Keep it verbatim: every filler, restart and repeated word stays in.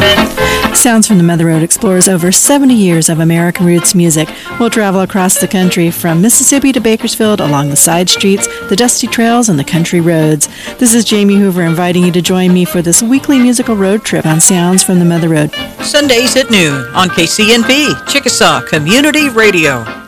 Sounds from the Mother Road explores over seventy years of American roots music. We'll travel across the country from Mississippi to Bakersfield along the side streets, the dusty trails, and the country roads. This is Jamie Hoover inviting you to join me for this weekly musical road trip on Sounds from the Mother Road. Sundays at noon on K C N P, Chickasaw Community Radio.